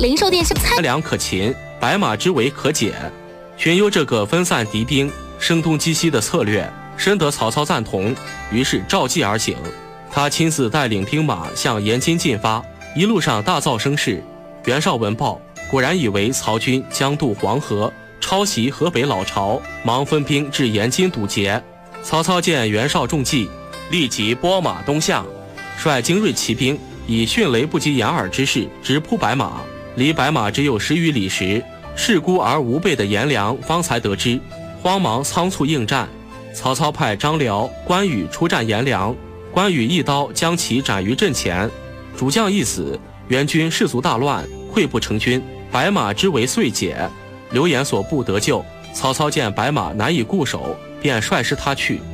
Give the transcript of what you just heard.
零售店猜粮可擒，白马之围可解。荀攸这个分散敌兵、声东击西的策略，深得曹操赞同，于是召计而行。他亲自带领兵马向延津进发，一路上大造声势。袁绍闻报，果然以为曹军将渡黄河，抄袭河北老巢，忙分兵至延津堵截。曹操见袁绍中计，立即拨马东向，率精锐骑兵以迅雷不及掩耳之势直扑白马。离白马只有10余里时，势孤而无备的颜良方才得知，慌忙仓促应战。曹操派张辽、关羽出战颜良，关羽一刀将其斩于阵前，主将一死，援军士卒大乱，溃不成军，白马之围遂解。刘演所部得救。曹操见白马难以固守，便率师他去。